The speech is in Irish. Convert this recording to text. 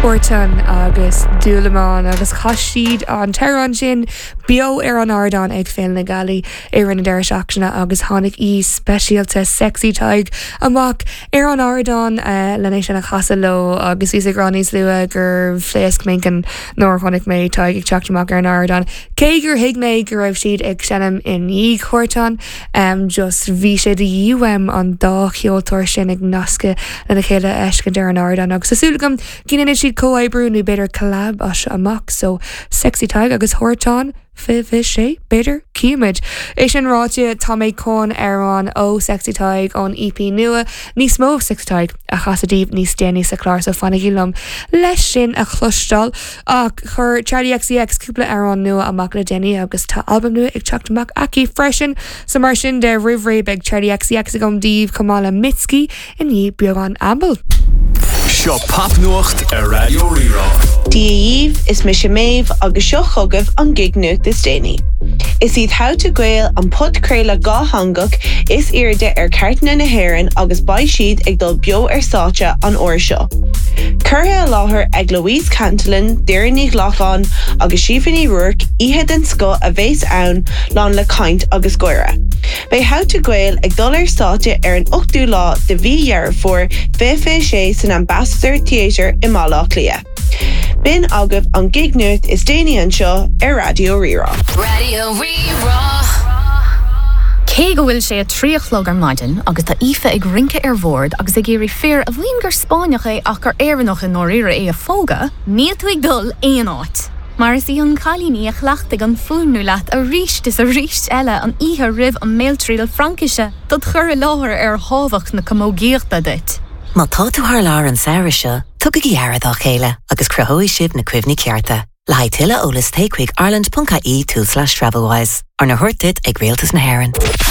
Orton agus Dúlamáin agus chaistíd an Tehran sin bio an Ardan ag féin na galí ar an deir seachna agus tháinig speisialta sexy taig amach an Ardan lenéis sin a chasa lo agus is granníos lua gur phléasc mé an nóir tháinig mé taig ag teachtamach ar an Ardan. Cé gur hiig mé gur raibh siad ag seanam in í chuirtan just bhí sé de UM an dá cheoltóir sin ag nasca lena chéile eisce deir an Ardan agus asúlagam cíine siad co-abrú nó beidir collab as amach so sexy taig agus thuirtán fi sé beidir cíimiid. É sin ráte tá méid con arán ó sexy taig an EP nua níos mó sexy taig a chasadíb níos déanaí sa chlár so fanna gílam leis sin a chlustal ach chur Charlie XCX cúpla arán nua amach le déanaí agus tá album nua ag teachtamach ací freisin sa mar sin de rihré beag Charlie XCX a gom díomh Kamala Mitski in ní beag an ambal. Seo Popnuacht ar Radio Rírá. Díomh is me sé méh agus seo chugah an gig nuacht is déanaí. Is iad how to gael an podcréile gá hangach is irde ar ceartna na hÉireann agus baid siad ag dul bio ar sáte an uair seo. Curtha a láthair ag Louise Cantillon, Deireadh Lachán agus Síofánaí Ruark ihe den sco a bhés ann lán le caint agus goire. Bei how to gael ag dul ar sáte ar an 8ú lá de bhí dhearr for sé san Ambassador Theatre i Málaach Lia. Bin agah an gig nuacht is déanaí an seo ar Radio Rírá. Radio Rírá. Cé go bhfuil sé a tríochlog ar maidin agus tá ife ag rinke ar bhord agus ag géirí fear a bhíon gur Spáineach é ach gur éireannach in nóíre é a fóga, níl tú ag dul éon áit. Mar is í an chalíní a chhlaachtaigh an fúnú leat a ríist is a ríist eile an ihe rih an méiltríal Frankise dat chur láthir ar hábhach na commógéachta dit. Má tá tú thar lár an saoire seo, tugad í airad á chéile agus cruthóidh sibh na cuimhní cearta. Le haid tuile ólas takeigh Ireland.ie/travelwise ar na thuirtid ag réaltas na hÉireann.